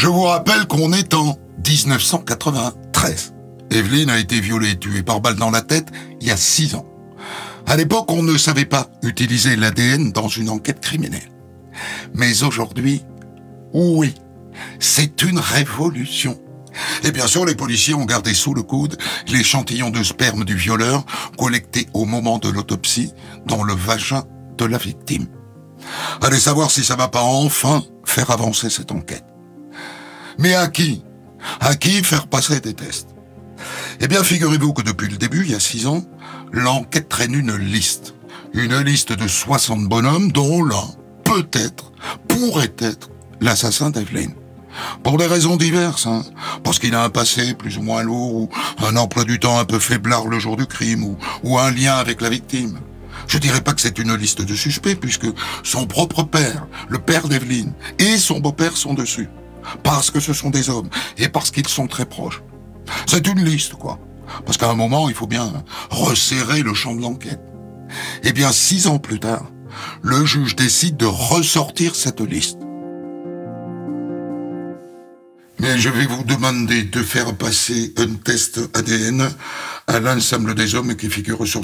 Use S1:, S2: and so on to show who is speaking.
S1: Je vous rappelle qu'on est en 1993. Evelyne a été violée et tuée par balle dans la tête il y a 6 ans. À l'époque, on ne savait pas utiliser l'ADN dans une enquête criminelle. Mais aujourd'hui, oui, c'est une révolution. Et bien sûr, les policiers ont gardé sous le coude l'échantillon de sperme du violeur collecté au moment de l'autopsie dans le vagin de la victime. Allez savoir si ça va pas enfin faire avancer cette enquête. Mais à qui faire passer des tests? Eh bien, figurez-vous que depuis le début, il y a 6 ans, l'enquête traîne une liste. Une liste de 60 bonhommes dont l'un, peut-être, pourrait être l'assassin d'Evelyne. Pour des raisons diverses, parce qu'il a un passé plus ou moins lourd, ou un emploi du temps un peu faiblard le jour du crime, ou un lien avec la victime. Je dirais pas que c'est une liste de suspects, puisque son propre père, le père d'Evelyne, et son beau-père sont dessus. Parce que ce sont des hommes, et parce qu'ils sont très proches. C'est une liste, quoi. Parce qu'à un moment, il faut bien resserrer le champ de l'enquête. Eh bien, 6 ans plus tard, le juge décide de ressortir cette liste. Mais je vais vous demander de faire passer un test ADN à l'ensemble des hommes qui figurent sur